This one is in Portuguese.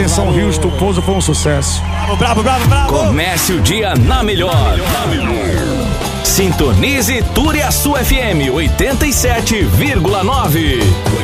Atenção, Houston, o pouso foi um sucesso. Bravo. Comece o dia na melhor. Sintonize Turiaçu FM 87,9.